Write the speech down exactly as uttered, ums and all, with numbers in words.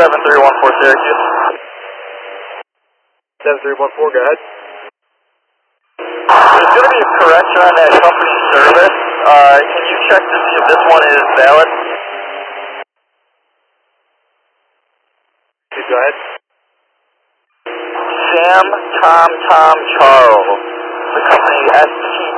seven three one four Syracuse. seven three one four, go ahead. There's going to be a correction on that company service. Uh, can you check to see if this one is valid? Please go ahead. Sam Tom Tom Charles. The company S T